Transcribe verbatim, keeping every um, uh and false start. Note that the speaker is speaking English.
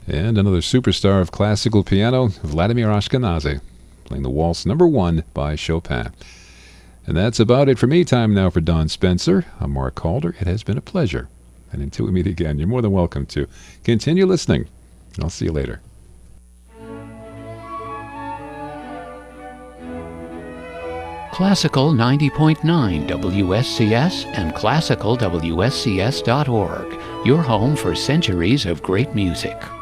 And another superstar of classical piano, Vladimir Ashkenazy, playing the Waltz Number One by Chopin. And that's about it for me. Time now for Don Spencer. I'm Mark Calder. It has been a pleasure. And until we meet again, you're more than welcome to continue listening. I'll see you later. Classical ninety point nine W S C S and classical W S C S dot org, your home for centuries of great music.